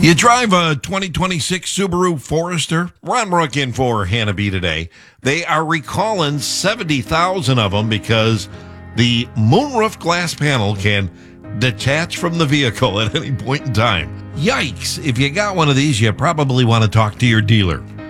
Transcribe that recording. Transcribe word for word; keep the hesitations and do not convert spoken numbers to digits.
You drive a twenty twenty-six Subaru Forester? Ron Brook in for Hannah B today. They are recalling seventy thousand of them because the moonroof glass panel can detach from the vehicle at any point in time. Yikes. If you got one of these, you probably want to talk to your dealer.